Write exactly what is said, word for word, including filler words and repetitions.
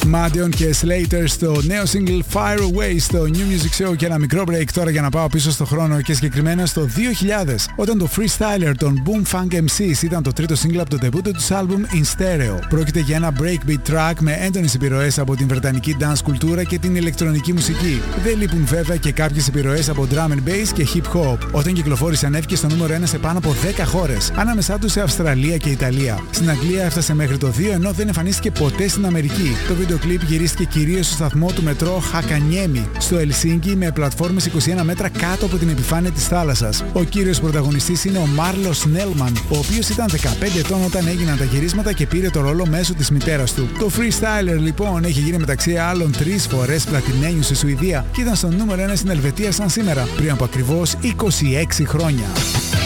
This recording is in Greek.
Madeon και Slater στο νέο single Fire Away στο New Music Show, και ένα μικρό break τώρα για να πάω πίσω στο χρόνο και συγκεκριμένα στο δύο χιλιάδες, όταν το Freestyler των Boom Funk εμ σις ήταν το τρίτο single από το debut τους album In Stereo. Πρόκειται για ένα breakbeat track με έντονες επιρροές από την βρετανική dance κουλτούρα και την ηλεκτρονική μουσική. Δεν λείπουν βέβαια και κάποιες επιρροές από drum and bass και hip hop. Όταν κυκλοφόρησε ανέβηκε στο νούμερο ένα σε πάνω από δέκα χώρες, ανάμεσά τους σε Αυστραλία και Ιταλία. Στην Αγγλία έφτασε μέχρι το δύο, ενώ δεν εμφανίστηκε ποτέ στην Αμερική. Το βίντεο κλιπ γυρίστηκε κυρίως στο σταθμό του μετρό Χακανιέμι στο Ελσίνκι, με πλατφόρμες είκοσι ένα μέτρα κάτω από την επιφάνεια της θάλασσας. Ο κύριος πρωταγωνιστής είναι ο Μάρλος Νέλμαν, ο οποίος ήταν δεκαπέντε ετών όταν έγιναν τα γυρίσματα και πήρε το ρόλο μέσω της μητέρας του. Το Freestyler λοιπόν έχει γίνει μεταξύ άλλων τρεις φορές πλατινένιου στη Σουηδία και ήταν στο νούμερο ένα στην Ελβετία σαν σήμερα, πριν από ακριβώς είκοσι έξι χρόνια.